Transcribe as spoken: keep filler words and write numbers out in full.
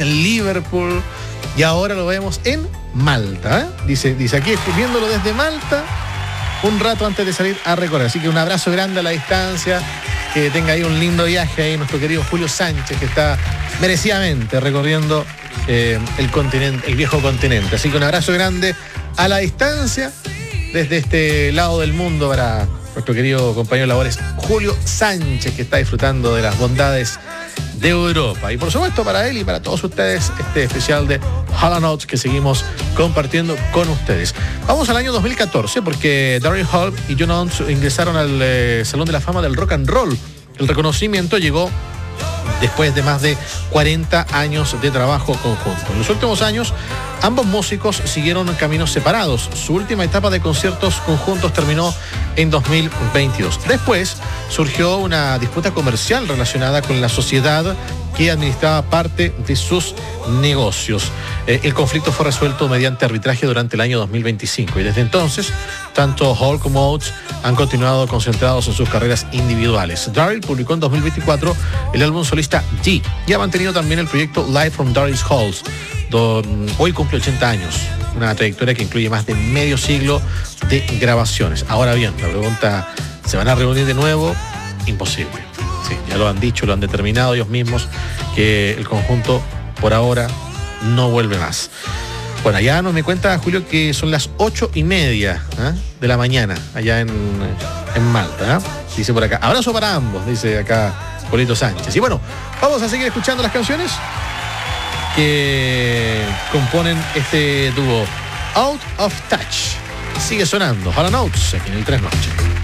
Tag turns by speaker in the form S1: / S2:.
S1: en Liverpool y ahora lo vemos en Malta. ¿eh? Dice, dice aquí, viéndolo desde Malta, un rato antes de salir a recorrer. Así que un abrazo grande a la distancia, que tenga ahí un lindo viaje ahí nuestro querido Julio Sánchez, que está merecidamente recorriendo eh, el continente, el viejo continente. Así que un abrazo grande a la distancia desde este lado del mundo para nuestro querido compañero de labores Julio Sánchez, que está disfrutando de las bondades de Europa. Y por supuesto para él y para todos ustedes este especial de Hall and Oates que seguimos compartiendo con ustedes. Vamos al año dos mil catorce porque Daryl Hall y John Oates ingresaron al eh, Salón de la Fama del Rock and Roll. El reconocimiento llegó después de más de cuarenta años de trabajo conjunto. En los últimos años, ambos músicos siguieron caminos separados. Su última etapa de conciertos conjuntos terminó en dos mil veintidós. Después surgió una disputa comercial relacionada con la sociedad que administraba parte de sus negocios. Eh, el conflicto fue resuelto mediante arbitraje durante el año dos mil veinticinco y desde entonces, tanto Hall como Oates han continuado concentrados en sus carreras individuales. Daryl publicó en dos mil veinticuatro el álbum solista G y ha mantenido también el proyecto Live from Daryl's Halls. Don, hoy cumple ochenta años, una trayectoria que incluye más de medio siglo de grabaciones. Ahora bien, la pregunta, ¿se van a reunir de nuevo? Imposible. Sí, ya lo han dicho, lo han determinado ellos mismos, que el conjunto por ahora no vuelve más. Bueno, allá nos me cuenta Julio que son las ocho y media ¿eh? de la mañana, allá en, en Malta. ¿eh? Dice por acá, abrazo para ambos, dice acá Polito Sánchez. Y bueno, vamos a seguir escuchando las canciones que componen este dúo Out of Touch. Sigue sonando Hall and Oates aquí en el Tres Noches.